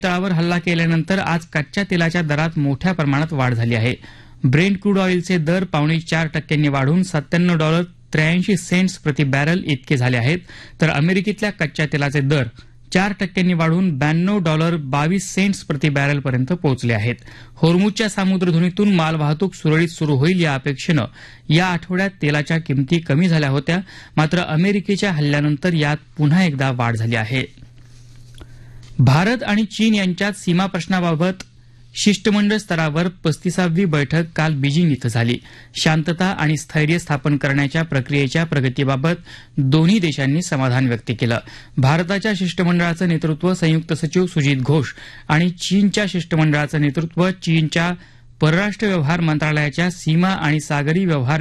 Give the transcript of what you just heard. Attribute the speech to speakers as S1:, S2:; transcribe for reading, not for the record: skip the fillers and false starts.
S1: तळावर हल्ला केल्यानंतर आज कच्च्या तेलाच्या दरात मोठ्या प्रमाणात वाढ झाली आहे. ब्रेंट क्रूड ऑइलचे दर 4.5% वाढून $97.83 प्रति बॅरल इतके झाले आहेत, तर अमेरिकेतल्या कच्च्या तेलाचे दर 4% वाढून $92.22 प्रति बॅरलपर्यंत पोहोचले आहेत. होर्मुझच्या सामुद्रधुनीतून मालवाहतूक सुरळीत सुरू होईल या अपेक्षेनं या आठवड्यात तेलाच्या किमती कमी झाल्या होत्या, मात्र अमेरिकेच्या हल्ल्यानंतर यात पुन्हा एकदा वाढ झाली आहे. भारत आणि चीन यांच्यात सीमा प्रश्नाबाबत शिष्टमंडळ स्तरावर 35वी बैठक काल बीजिंग इथं झाली. शांतता आणि स्थैर्य स्थापन करण्याच्या प्रक्रियेच्या प्रगतीबाबत दोन्ही देशांनी समाधान व्यक्त केलं. भारताच्या शिष्टमंडळाचं नेतृत्व संयुक्त सचिव सुजित घोष आणि चीनच्या शिष्टमंडळाचं नेतृत्व चीनच्या परराष्ट्र व्यवहार मंत्रालयाच्या सीमा आणि सागरी व्यवहार